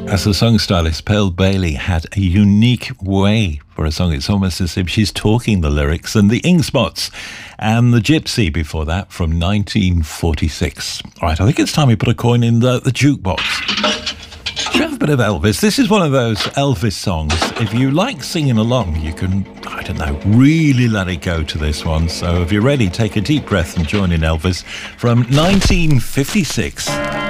As a song stylist, Pearl Bailey had a unique way for a song. It's almost as if she's talking the lyrics. And the Ink Spots and the Gypsy before that from 1946. All right, I think it's time we put a coin in the jukebox. Should we have a bit of Elvis? This is one of those Elvis songs. If you like singing along, you can, I don't know, really let it go to this one. So if you're ready, take a deep breath and join in Elvis from 1956.